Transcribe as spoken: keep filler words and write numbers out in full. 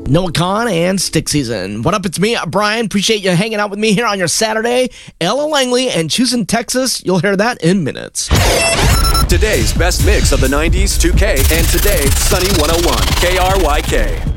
Noah Kahn and Stick Season. What up? It's me, Brian. Appreciate you hanging out with me here on your Saturday. Ella Langley and Choosing Texas. You'll hear that in minutes. Today's best mix of the nineties, two K, and today, Sunny one oh one, K R Y K.